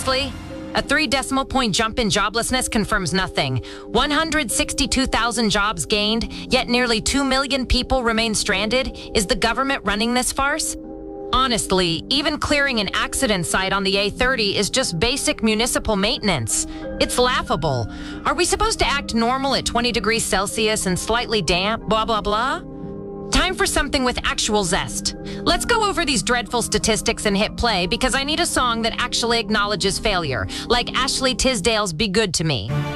Seriously? A 3-decimal-point jump in joblessness confirms nothing. 162,000 jobs gained, yet nearly 2 million people remain stranded. Is the government running this farce? Honestly, even clearing an accident site on the A30 is just basic municipal maintenance. It's laughable. Are we supposed to act normal at 20 degrees Celsius and slightly damp, blah, blah, blah? Time for something with actual zest. Let's go over these dreadful statistics and hit play because I need a song that actually acknowledges failure, like Ashley Tisdale's Be Good to Me.